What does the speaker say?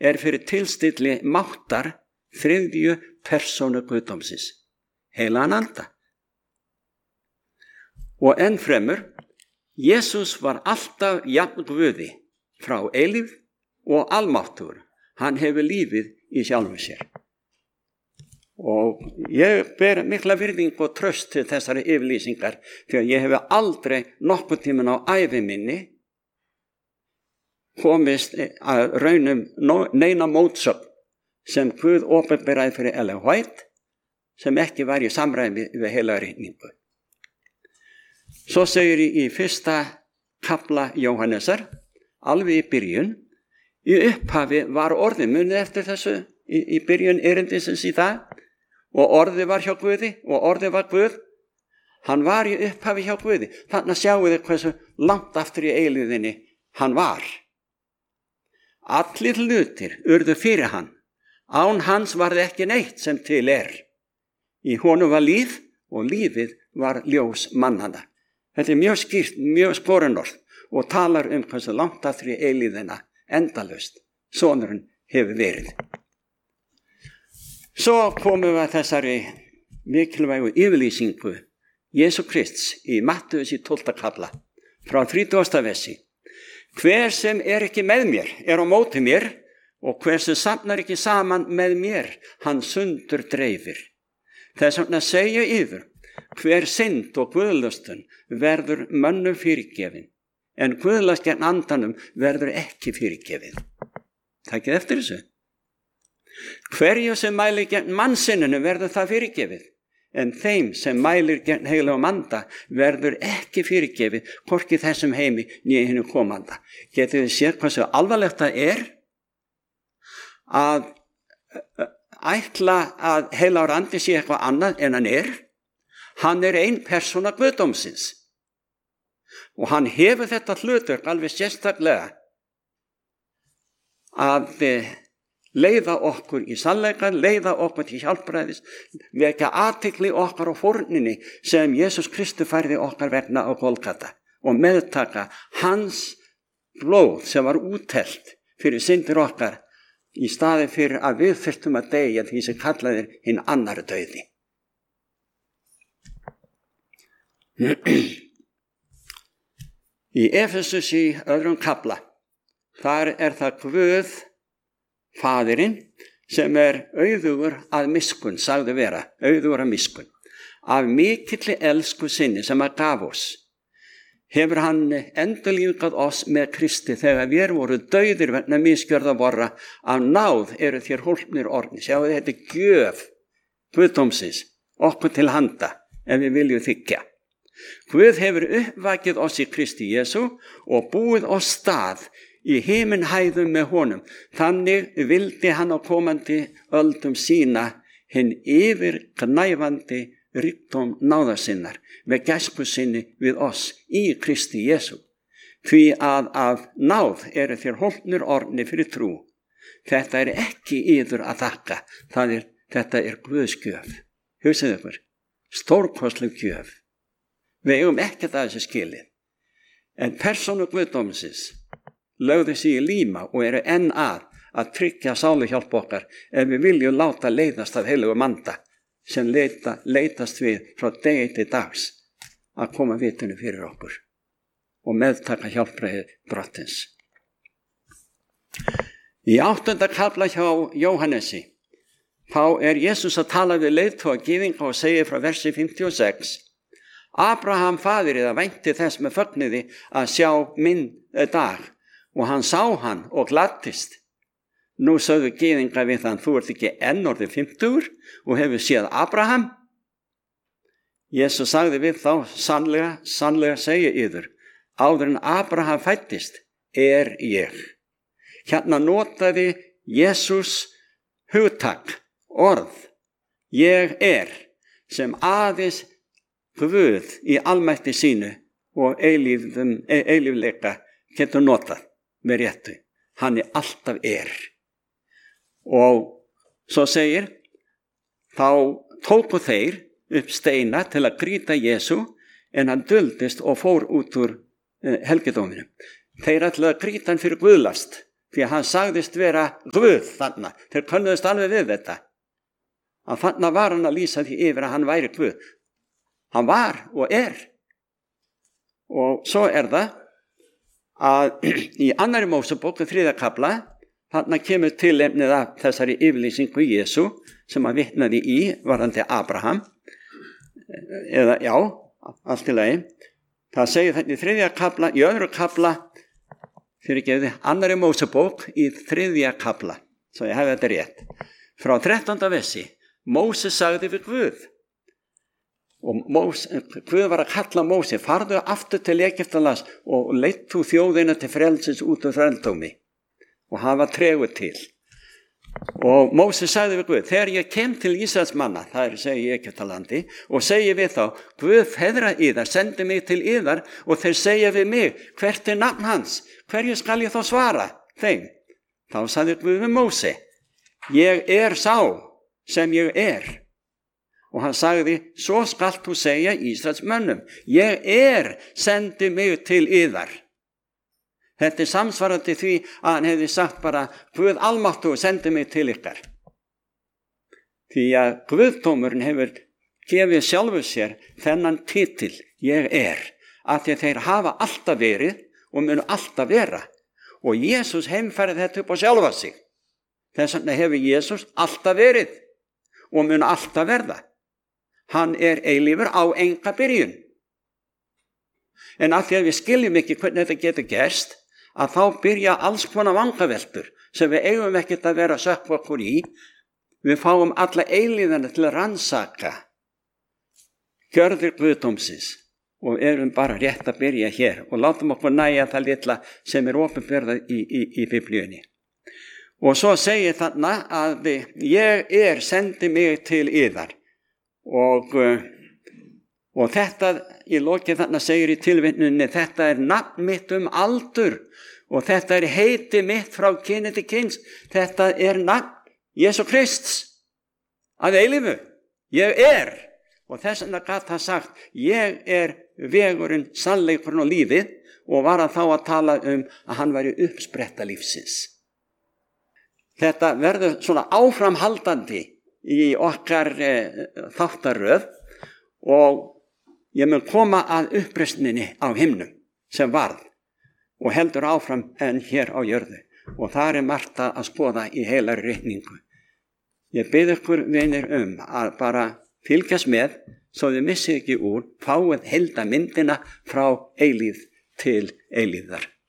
fyrir tilstilli máttar þriðju persónu guðdómsins, heilagan anda. Og enn fremur, Jesús var alltaf jafn Guði frá eilífð og almáttugur. Hann hefur lífið í sjálfum sér. Og ég ber mikla virðingu og traust til þessari yfirlýsingar, því að ég hef aldrei nokkurn tímann á ævi minni komist að raunum neina mótsögn sem Guð opinberaði fyrir Ellen White, sem ekki var í samræmi við heilaga ritningu. Svo segir í fyrsta kafla Jóhannesar, alveg í byrjun, í upphafi var orðið, munið eftir þessu í byrjun erindisins í það, og orðið var hjá Guði, og orðið var Guð. Hann var í upphafi hjá Guði. Þannig sjáu þið hversu langt aftur í eilíðinni hann var. Allir hlutir urðu fyrir hann. Án hans var það ekki neitt sem til er. Í honum var líf, og lífið var ljós mannanna. Þetta er mjög skýrt, mjög skorunorð, og talar hversu langt aftur í eilíðina endalaust sonurinn hefur verið. Svo komum við að þessari mikilvægu yfirlýsingu Jesú Krists í Mattheus í 12. kafla frá 30. versi. Hver sem er ekki með mér er á móti mér, og hver sem safnar ekki saman með mér, hann sundur dreifir. Þess vegna segja yður, hver synd og guðlustun verður mönnum fyrirgefin, en guðlast gegn andanum verður ekki fyrirgefin. Takið eftir þessu. Hverju sem mælir gegn mannsinninu verður það fyrirgefið, en þeim sem mælir gegn heilagum anda verður ekki fyrirgefið, hvorki þessum heimi né hinu komanda. Getið þið séð hversu alvarlegt það er að ætla að heilagur andi sé eitthvað annað en hann er? Hann er ein persóna guðdómsins, og hann hefur þetta hlutverk alveg sérstaklega að leiða okkur í sannleikann, leiða okkur til hjálpræðis, vekja athygli okkar á fórninni sem Jesús Kristur færði okkar vegna á Golgata, og meðtaka hans blóð sem var úthellt fyrir syndir okkar, í staði fyrir að við þyrftum að deyja því sem kallaðir hinn annar dauði. Í Efesus í 2. kafla, þar er það Guð Faðirinn sem er auðugur að miskunn, sagði vera, auðugur að miskunn. Af mikilli elsku sinni sem hann gaf oss, hefur hann endurlífgað oss með Kristi þegar við voru dauðir vegna misgjörða vorra. Af náð eru þér hólpnir orðnir. Sjáu þið, þetta er gjöf Guðdómsins okkur til handa ef við viljum þiggja. Guð hefur uppvakið oss í Kristi Jesú og búið oss stað í himinhæðum með honum. Þannig vildi hann á komandi öldum sína hinn yfirgnæfandi ríkdóm náðar sinnar með gæsku sinni við oss í Kristi Jesú. Því að af náð eru þér hólpnir orðnir fyrir trú. Þetta er ekki yður að þakka, þetta er Guðs gjöf. Hugsið ykkur, stórkostleg gjöf. Við eigum ekkert að þessu skilið. En persónu Guðdómsins lögðu sig í líma og eru enn að tryggja sáluhjálp okkar ef við viljum láta leiðast af heilagum anda sem leitast við frá degi til dags að koma vitinu fyrir okkur og meðtaka hjálpræði drottins. Í 8. kafla hjá Jóhannesi þá er Jesús að tala við leiðtoga gyðinga og segir frá versi 56: Abraham faðirinn vænti þess með fögnuði að sjá minn dag, og hann sá hann og gladdist. Nú sögðu gyðingar við hann: þú ert ekki enn orðið 50 og hefur séð Abraham? Jesús sagði við þá: sannlega segi yður, áður en Abraham fæddist er ég. Hérna notaði Jesús hugtak, orð, ég er, sem aðeins Guð í almætti sínu og eilífleika getur notað með réttu. Hann er alltaf er. Og svo segir, þá tóku þeir upp steina til að grýta Jesú, en hann duldist og fór út úr helgidóminum. Þeir ætlaði að grýta hann fyrir guðlast, því að hann sagðist vera Guð þarna. Þeir könnuðust alveg við þetta. Að þarna var hann að lýsa því yfir að hann væri Guð. Hann var og er. Og svo það að í 2. Mósebók 3. kafla, þarna kemur tilefnið af þessari yfirlýsingu Jesú sem hann vitnaði í varðandi Abraham. Eða já, allt í lagi. Það segir þetta í 3. kafla, í 2. kafla, fyrirgefðu, 2. Mósebók í 3. kafla, svo ég hef þetta rétt. Frá 13. versi, Móses sagði við Guð, og Guð var að kalla Móse, farðu aftur til Egyptalands og leitt þú þjóðina til frelsis út úr þrældómi, og hann var tregur til. Og Móses sagði við Guð, þegar ég kem til Ísraels manna, það segi í Egyptalandi, og segi við þá, Guð feðra yðar, sendi mig til yðar, og þeir segja við mig, hvert nafn hans, hverju skal ég þá svara þeim? Þá sagði Guð við Móse, ég sá sem ég og hann sagði, svo skalt þú segja Ísraels mönnum, ég sendi mig til yðar. Þetta samsvarandi því að hann hefði sagt bara, Guð almáttugur sendi mig til ykkar. Því að Guðdómurinn hefur gefið sjálfur sér þennan titil, ég af því að þeir hafa alltaf verið og munu alltaf vera. Og Jesús heimfærið þetta upp á sjálfa sig. Þess vegna hefur Jesús alltaf verið og munu alltaf verða. Hann eilífur á enga byrjun. En af því að við skiljum ekki hvernig þetta getur gerst, að þá byrja alls konar vangaveltur sem við eigum ekkert að vera að sökkva okkur í. Við fáum alla eilífina til að rannsaka gjörðir Guðdómsins og erum bara rétt að byrja hér og látum okkur nægja það litla sem opinberað í Biblíunni. Og svo segir þarna að ég sendi mig til yðar. Og þetta í lokin þarna segir í tilvitnuninni, þetta nafn mitt aldur og þetta heiti mitt frá kyni til kyns, þetta nafn Jesú Krists að eilífu, ég og þess vegna gat hann sagt, ég vegurinn, sannleikurinn og lífið og var hann þá að tala að hann væri uppspretta lífsins. Þetta verður svona áframhaldandi í okkar þáttaröð og ég mun koma að uppreisninni á himnum sem varð og heldur áfram en hér á jörðu og þar margt að skoða í heilari ritningu. Ég bið ykkur vinir að bara fylgjast með svo þið missið ekki úr, fáið heildarmyndina frá eilífð til eilífðar.